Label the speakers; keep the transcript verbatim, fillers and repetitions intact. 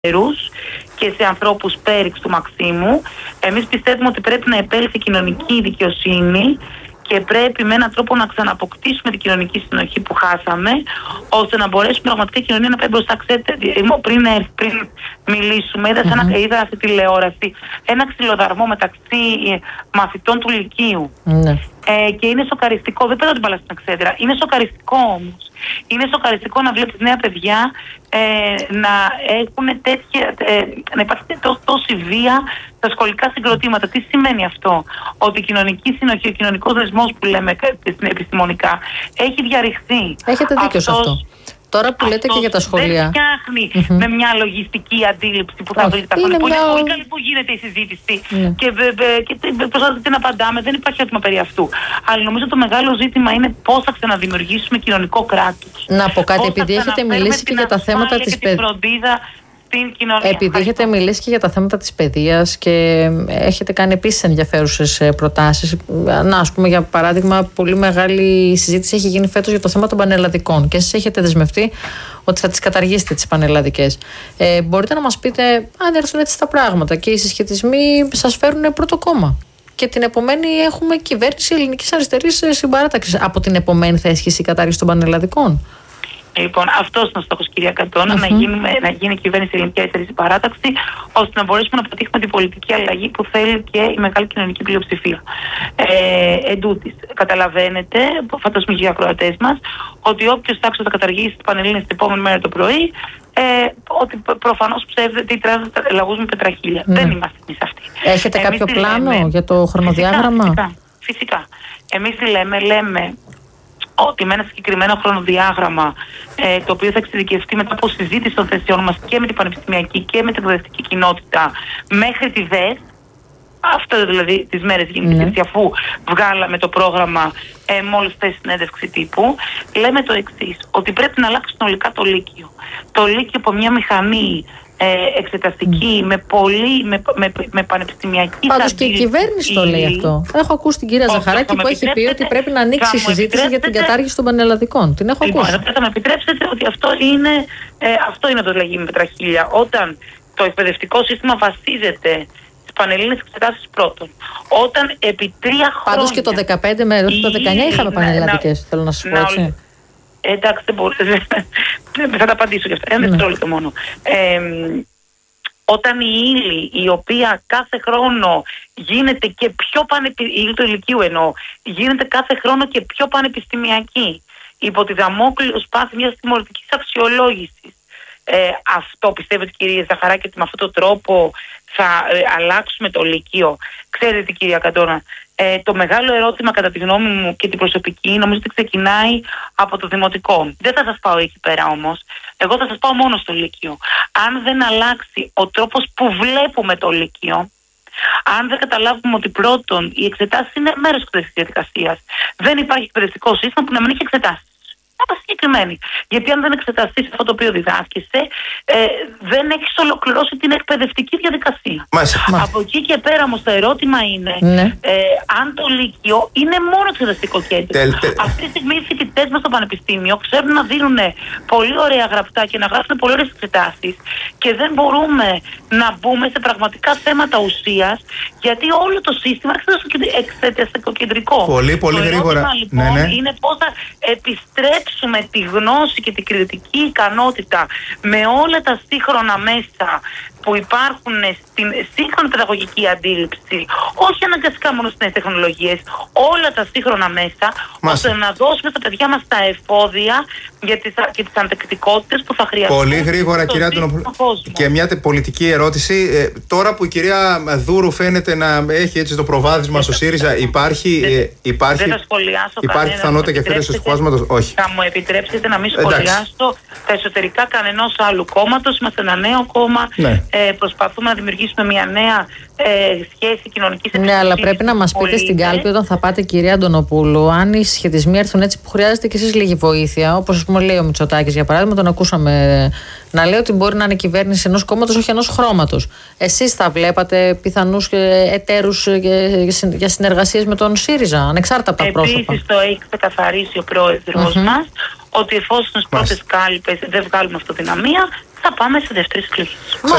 Speaker 1: και σε ανθρώπους πέριξ του Μαξίμου. Εμείς πιστεύουμε ότι πρέπει να επέλθει κοινωνική δικαιοσύνη και πρέπει με έναν τρόπο να ξαναποκτήσουμε την κοινωνική συνοχή που χάσαμε, ώστε να μπορέσουμε πραγματικά η κοινωνία να πάει μπροστά. Ξέρετε, πριν, πριν μιλήσουμε, είδα, mm-hmm. ένα, είδα αυτή τηλεόραση ένα ξυλοδαρμό μεταξύ μαθητών του Λυκείου. Mm-hmm. Ε, και είναι σοκαριστικό, δεν πέρα την μπάλα στην εξέδρα, είναι σοκαριστικό όμως. Είναι σοκαριστικό να βλέπεις νέα παιδιά ε, να έχουν τέτοια, ε, να υπάρχει τό, τόση βία στα σχολικά συγκροτήματα. Τι σημαίνει αυτό? Ότι η κοινωνική συνοχή, ο κοινωνικός δεσμός που λέμε επιστημονικά έχει διαρριχθεί.
Speaker 2: Έχετε δίκιο σε αυτό. Τώρα που λέτε και για τα σχολεία.
Speaker 1: Δεν φτιάχνει mm-hmm. με μια λογιστική αντίληψη που θα βρει τα σχολεία. Είναι πολύ καλή που γίνεται η συζήτηση yeah. και, και, και προσπαθείτε να απαντάμε. Δεν υπάρχει ερώτημα περί αυτού. Αλλά νομίζω το μεγάλο ζήτημα είναι πώς θα ξαναδημιουργήσουμε κοινωνικό κράτος.
Speaker 2: Να πω κάτι, επειδή έχετε μιλήσει και για τα θέματα της παιδείας. Επειδή έχετε μιλήσει και για τα θέματα της παιδείας και έχετε κάνει επίσης ενδιαφέρουσες προτάσεις. Να, ας πούμε, για παράδειγμα, πολύ μεγάλη συζήτηση έχει γίνει φέτος για το θέμα των πανελλαδικών και εσείς έχετε δεσμευτεί ότι θα τις καταργήσετε τις πανελλαδικές. Ε, μπορείτε να μας πείτε, αν έρθουν έτσι τα πράγματα και οι συσχετισμοί σας φέρουν πρώτο κόμμα και την επομένη έχουμε κυβέρνηση ελληνικής αριστερής συμπαράταξης, από την επομένη θα ισχύσει η κατάργηση των πανελλαδικών?
Speaker 1: Λοιπόν, αυτός είναι ο στόχος, κυρία Κατώνα, mm-hmm. να, γίνει, να γίνει η κυβέρνηση ελληνική αριστερή παράταξη, ώστε να μπορέσουμε να πετύχουμε την πολιτική αλλαγή που θέλει και η μεγάλη κοινωνική πλειοψηφία. Ε, εν τούτης, καταλαβαίνετε, φαντάζομαι και οι ακροατές μας, ότι όποιος τάξει θα καταργήσει τις Πανελλήνες την επόμενη μέρα το πρωί, ε, ότι προφανώς ψεύδεται τι τράζεται λαγούς με πετραχίλια. Mm. Δεν είμαστε εμείς αυτοί.
Speaker 2: Έχετε εμείς κάποιο πλάνο λέμε, για το χρονοδιάγραμμα?
Speaker 1: Φυσικά, φυσικά. Εμείς τι λέμε, λέμε ότι με ένα συγκεκριμένο χρονοδιάγραμμα, ε, το οποίο θα εξειδικευτεί μετά από συζήτηση των θεσιών μας και με την πανεπιστημιακή και με την εκπαιδευτική κοινότητα μέχρι τη ΔΕΣ, αυτό δηλαδή τις μέρες γίνεται, mm. αφού βγάλαμε το πρόγραμμα ε, μόλις θέσει συνέντευξη τύπου, λέμε το εξής, ότι πρέπει να αλλάξει συνολικά το Λύκειο. Το Λύκειο από μια μηχανή Ε, εξεταστική, mm. με, πολύ, με, με, με πανεπιστημιακή.
Speaker 2: Πάντως και η κυβέρνηση το λέει αυτό. Έχω ακούσει την κυρία Ζαχαράκη που έχει πει ότι πρέπει να ανοίξει η συζήτηση για την κατάργηση των πανελλαδικών. Την έχω
Speaker 1: λοιπόν,
Speaker 2: ακούσει.
Speaker 1: Θα με επιτρέψετε ότι αυτό είναι, ε, αυτό είναι το λαγί με πετραχίλια. Όταν το εκπαιδευτικό σύστημα βασίζεται στις πανελλήνες εξετάσεις πρώτον. Όταν επί τρία χρόνια.
Speaker 2: Πάντως και το δεκαπέντε με το δεκαεννιά είχαμε πανελλαδικές, θέλω να σας πω έτσι.
Speaker 1: Εντάξει, δεν μπορώ. Θα τα απαντήσω γι' αυτά. Ένα δευτερόλεπτο μόνο. Ε, όταν η ύλη, η οποία κάθε χρόνο γίνεται και πιο πανεπιστημιακή, η ύλη του ηλικίου εννοώ, γίνεται κάθε χρόνο και πιο πανεπιστημιακή, υπό τη δαμόκλειο σπάθη μιας τιμωρητικής αξιολόγησης. Ε, αυτό πιστεύετε, κυρία Ζαχαράκη, ότι με αυτόν τον τρόπο θα ε, αλλάξουμε το Λύκειο? Ξέρετε, κυρία Κατώνα, ε, το μεγάλο ερώτημα κατά τη γνώμη μου και την προσωπική νομίζω ότι ξεκινάει από το δημοτικό. Δεν θα σας πάω εκεί πέρα όμως. Εγώ θα σας πάω μόνο στο Λύκειο. Αν δεν αλλάξει ο τρόπος που βλέπουμε το Λύκειο, αν δεν καταλάβουμε ότι πρώτον οι εξετάσεις είναι μέρος της εκπαιδευτικής διαδικασίας, δεν υπάρχει εκπαιδευτικό σύστημα που να μην έχει εξετάσεις. Συγκεκριμένη. Γιατί αν δεν εξεταστείς αυτό το οποίο διδάσκεσαι, ε, δεν έχεις ολοκληρώσει την εκπαιδευτική διαδικασία.
Speaker 3: Μάλιστα.
Speaker 1: Από εκεί και πέρα όμως το ερώτημα είναι,
Speaker 2: ναι.
Speaker 1: ε, αν το Λύκειο είναι μόνο εξεταστικό κέντρο.
Speaker 3: Τελ, τελ.
Speaker 1: Αυτή τη στιγμή οι φοιτητές μας στο πανεπιστήμιο ξέρουν να δίνουν πολύ ωραία γραπτά και να γράφουν πολύ ωραίες εξετάσεις και δεν μπορούμε να μπούμε σε πραγματικά θέματα ουσίας, γιατί όλο το σύστημα είναι εξεταστικοκεντρικό.
Speaker 3: Πολύ, πολύ
Speaker 1: το
Speaker 3: γρήγορα.
Speaker 1: ερώτημα, λοιπόν,
Speaker 3: ναι, ναι.
Speaker 1: είναι πώς θα επιστρέψουμε με τη γνώση και την κριτική ικανότητα με όλα τα σύγχρονα μέσα που υπάρχουν στην σύγχρονη παιδαγωγική αντίληψη, όχι αναγκαστικά μόνο στις τεχνολογίες, όλα τα σύγχρονα μέσα,
Speaker 3: Μάλιστα.
Speaker 1: ώστε να δώσουμε στα παιδιά μας τα εφόδια για τις, και τις αντεκτικότητες που θα χρειαστούν.
Speaker 3: Πολύ γρήγορα, κυρία Αντωνοπούλου. Και μια πολιτική ερώτηση. Ε, τώρα που η κυρία Δούρου φαίνεται να έχει έτσι το προβάδισμα στο ΣΥΡΙΖΑ, υπάρχει,
Speaker 1: δεν,
Speaker 3: ε, υπάρχει,
Speaker 1: δεν θα σχολιάσω
Speaker 3: υπάρχει πιθανότητα και φέτος του χάσματος? Όχι.
Speaker 1: Θα μου επιτρέψετε να μην σχολιάσω τα εσωτερικά κανενός άλλου κόμματος. Είμαστε ένα νέο κόμμα.
Speaker 3: Ναι.
Speaker 1: Ε, προσπαθούμε να δημιουργήσουμε μια νέα ε, σχέση κοινωνικής
Speaker 2: ευθύνης. Ναι, αλλά πρέπει να μας πείτε στην κάλπη όταν θα πάτε, κυρία Αντωνοπούλου, αν οι συσχετισμοί έρθουν έτσι που χρειάζεται και εσείς λίγη βοήθεια. Όπως ας πούμε λέει ο Μητσοτάκης, για παράδειγμα, τον ακούσαμε να λέει ότι μπορεί να είναι κυβέρνηση ενός κόμματος, όχι ενός χρώματος. Εσείς θα βλέπατε πιθανούς εταίρους για συνεργασίες με τον ΣΥΡΙΖΑ, ανεξάρτητα από τα πρόσωπα?
Speaker 1: Επίσης, το έχει ξεκαθαρίσει ο πρόεδρος mm-hmm. μας, ότι εφόσον στις πρώτες κάλπες δεν βγάλουμε αυτοδυναμία, θα πάμε σε δεύτερες εκλογές.